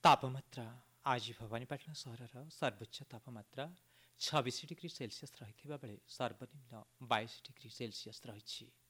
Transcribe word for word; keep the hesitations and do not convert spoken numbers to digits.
तापमात्रा आज भवानीपाटना सहरर सर्वोच्च तापमात्रा छब्बीस डिग्री सेल्सियस रही बेले सर्वनिम्न बाईस डिग्री सेल्सियस रही।